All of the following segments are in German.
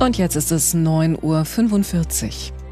Und jetzt ist es 9:45 Uhr.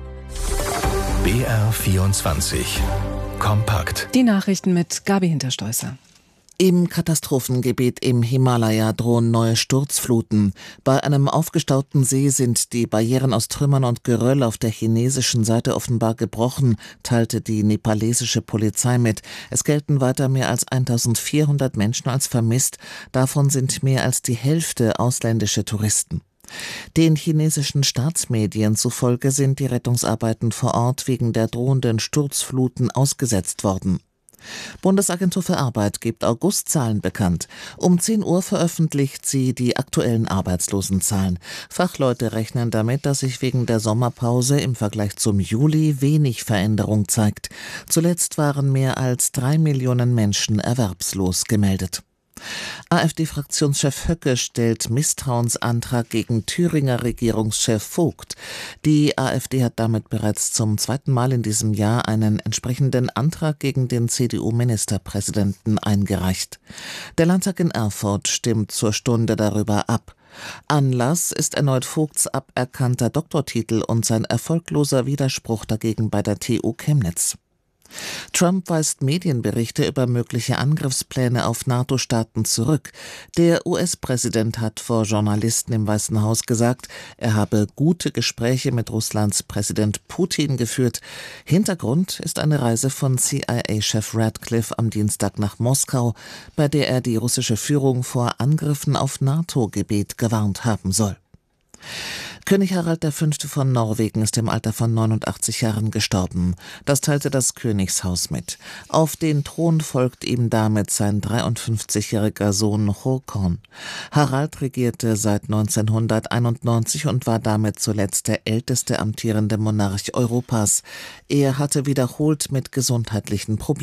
BR24 Kompakt. Die Nachrichten mit Gabi Hinterstoisser. Im Katastrophengebiet im Himalaya drohen neue Sturzfluten. Bei einem aufgestauten See sind die Barrieren aus Trümmern und Geröll auf der chinesischen Seite offenbar gebrochen, teilte die nepalesische Polizei mit. Es gelten weiter mehr als 1400 Menschen als vermisst. Davon sind mehr als die Hälfte ausländische Touristen. Den chinesischen Staatsmedien zufolge sind die Rettungsarbeiten vor Ort wegen der drohenden Sturzfluten ausgesetzt worden. Bundesagentur für Arbeit gibt Augustzahlen bekannt. Um 10 Uhr veröffentlicht sie die aktuellen Arbeitslosenzahlen. Fachleute rechnen damit, dass sich wegen der Sommerpause im Vergleich zum Juli wenig Veränderung zeigt. Zuletzt waren mehr als 3 Millionen Menschen erwerbslos gemeldet. AfD-Fraktionschef Höcke stellt Misstrauensantrag gegen Thüringer Regierungschef Vogt. Die AfD hat damit bereits zum zweiten Mal in diesem Jahr einen entsprechenden Antrag gegen den CDU-Ministerpräsidenten eingereicht. Der Landtag in Erfurt stimmt zur Stunde darüber ab. Anlass ist erneut Vogts aberkannter Doktortitel und sein erfolgloser Widerspruch dagegen bei der TU Chemnitz. Trump weist Medienberichte über mögliche Angriffspläne auf NATO-Staaten zurück. Der US-Präsident hat vor Journalisten im Weißen Haus gesagt, er habe gute Gespräche mit Russlands Präsident Putin geführt. Hintergrund ist eine Reise von CIA-Chef Radcliffe am Dienstag nach Moskau, bei der er die russische Führung vor Angriffen auf NATO-Gebiet gewarnt haben soll. König Harald V. von Norwegen ist im Alter von 89 Jahren gestorben. Das teilte das Königshaus mit. Auf den Thron folgt ihm damit sein 53-jähriger Sohn Håkon. Harald regierte seit 1991 und war damit zuletzt der älteste amtierende Monarch Europas. Er hatte wiederholt mit gesundheitlichen Problemen